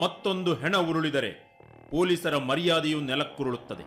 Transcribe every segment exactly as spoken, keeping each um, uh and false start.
ಮತ್ತೊಂದು ಹೆಣ ಉರುಳಿದರೆ ಪೊಲೀಸರ ಮರ್ಯಾದೆಯು ನೆಲಕ್ಕುರುಳುತ್ತದೆ.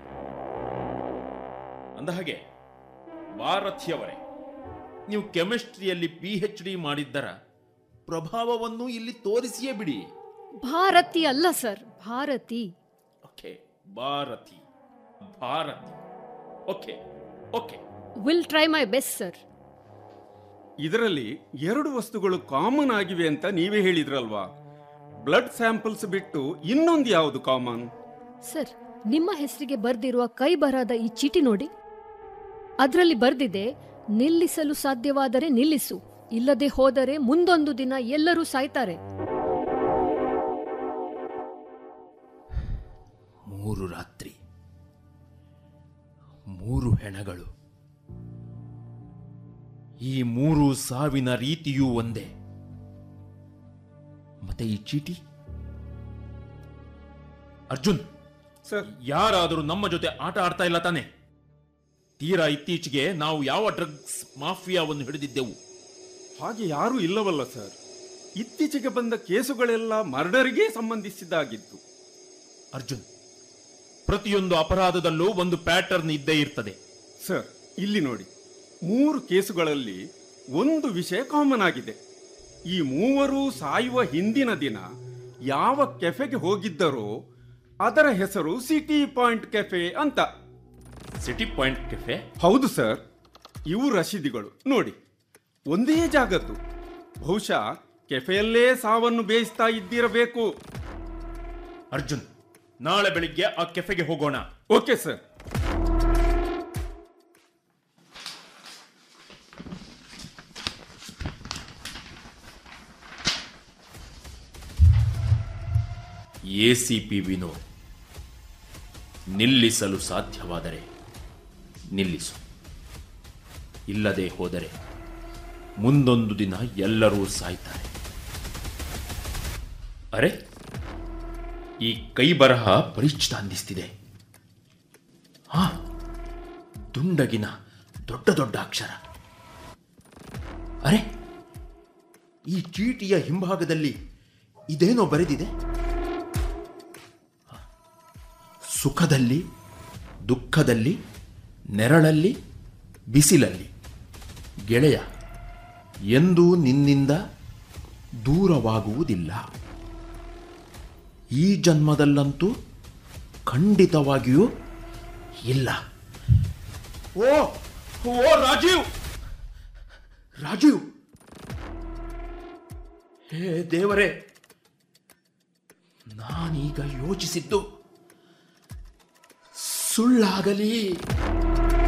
ಅಂದಹಾಗೆ ಭಾರತೀಯವರೇ, ನೀವು ಕೆಮಿಸ್ಟ್ರಿಯಲ್ಲಿ ಪಿ ಎಚ್ ಡಿ ಮಾಡಿದ್ದರ ಪ್ರಭಾವವನ್ನು ಇಲ್ಲಿ ತೋರಿಸಿಯೇ ಬಿಡಿ. ಭಾರತಿ ಅಲ್ಲ sir, Bharati. Okay, Bharati Bharati okay okay will try my best sir. ಇದರಲ್ಲಿ ಎರಡು ವಸ್ತುಗಳು ಕಾಮನ್ ಆಗಿವೆ ಅಂತ ನೀವೇ ಹೇಳಿದ್ರಲ್ವಾ? ಬ್ಲಡ್ ಸ್ಯಾಂಪಲ್ಸ್ ಬಿಟ್ಟು ಇನ್ನೊಂದು ಯಾವುದು ಕಾಮನ್? ಸರ್, ನಿಮ್ಮ ಹೆಸರಿಗೆ ಬರ್ದಿರುವ ಕೈ ಬರಹದ ಈ ಚೀಟಿ ನೋಡಿ. ಅದರಲ್ಲಿ ಬರ್ದಿದೆ, ನಿಲ್ಲಿಸಲು ಸಾಧ್ಯವಾದರೆ ನಿಲ್ಲಿಸು, ಇಲ್ಲದೆ ಹೋದರೆ ಮುಂದೊಂದು ದಿನ ಎಲ್ಲರೂ ಸಾಯ್ತಾರೆ. ಮೂರು ರಾತ್ರಿ, ಮೂರು ಹೆಣಗಳು. ಈ ಮೂರು ಸಾವಿನ ರೀತಿಯೂ ಒಂದೇ. ಮತ್ತೆ ಈ ಚೀಟಿ? ಅರ್ಜುನ್ ಸರ್, ಯಾರಾದರೂ ನಮ್ಮ ಜೊತೆ ಆಟ ಆಡ್ತಾ ಇಲ್ಲ ತಾನೆ? ತೀರಾ ಇತ್ತೀಚೆಗೆ ನಾವು ಯಾವ ಡ್ರಗ್ಸ್ ಮಾಫಿಯಾವನ್ನು ಹಿಡಿದಿದ್ದೆವು? ಹಾಗೆ ಯಾರೂ ಇಲ್ಲವಲ್ಲ ಸರ್. ಇತ್ತೀಚೆಗೆ ಬಂದ ಕೇಸುಗಳೆಲ್ಲ ಮರ್ಡರ್ಗೆ ಸಂಬಂಧಿಸಿದ್ದಾಗಿತ್ತು. ಅರ್ಜುನ್, ಪ್ರತಿಯೊಂದು ಅಪರಾಧದಲ್ಲೂ ಒಂದು ಪ್ಯಾಟರ್ನ್ ಇದ್ದೇ ಇರ್ತದೆ. ಸರ್, ಇಲ್ಲಿ ನೋಡಿ, ಮೂರು ಕೇಸುಗಳಲ್ಲಿ ಒಂದು ವಿಷಯ ಕಾಮನ್ ಆಗಿದೆ. ಈ ಮೂವರು ಸಾಯುವ ಹಿಂದಿನ ದಿನ ಯಾವ ಕೆಫೆಗೆ ಹೋಗಿದ್ದರೋ ಅದರ ಹೆಸರು ಸಿಟಿ ಪಾಯಿಂಟ್ ಕೆಫೆ ಅಂತ. City point cafe? ಹೌದು ಸರ್. ಇವು ರಶೀದಿಗಳು ನೋಡಿ, ಒಂದೇ ಜಾಗದ್ದು. ಬಹುಶಃ ಕೆಫೆಯಲ್ಲೇ ಸಾವನ್ನು ಬೇಯಿಸ್ತಾ ಇದ್ದಿರಬೇಕು. ಅರ್ಜುನ್, ನಾಳೆ ಬೆಳಿಗ್ಗೆ ಆ ಕೆಫೆಗೆ ಹೋಗೋಣ. Okay sir. ಎಸಿಪಿ ವಿನೋದ್, ನಿಲ್ಲಿಸಲು ಸಾಧ್ಯವಾದರೆ ನಿಲ್ಲಿಸು, ಇಲ್ಲದೆ ಹೋದರೆ ಮುಂದೊಂದು ದಿನ ಎಲ್ಲರೂ ಸಾಯ್ತಾರೆ. ಅರೆ, ಈ ಕೈ ಬರಹ ಪರಿಚಿತ ಅಂದಿಸ್ತಿದೆ. ಹಾ, ದುಂಡಗಿನ ದೊಡ್ಡ ದೊಡ್ಡ ಅಕ್ಷರ. ಅರೆ, ಈ ಚೀಟಿಯ ಹಿಂಭಾಗದಲ್ಲಿ ಇದೇನೋ ಬರೆದಿದೆ. ಸುಖದಲ್ಲಿ, ದುಃಖದಲ್ಲಿ, ನೆರಳಲ್ಲಿ, ಬಿಸಿಲಲ್ಲಿ, ಗೆಳೆಯ ಎಂದೂ ನಿನ್ನಿಂದ ದೂರವಾಗುವುದಿಲ್ಲ. ಈ ಜನ್ಮದಲ್ಲಂತೂ ಖಂಡಿತವಾಗಿಯೂ ಇಲ್ಲ. ಓ ಓ ರಾಜೀವ್, ರಾಜೀವ್, ಹೇ ದೇವರೇ, ನಾನೀಗ ಯೋಚಿಸಿದ್ದು ಸುಳ್ಳಾಗಲಿ.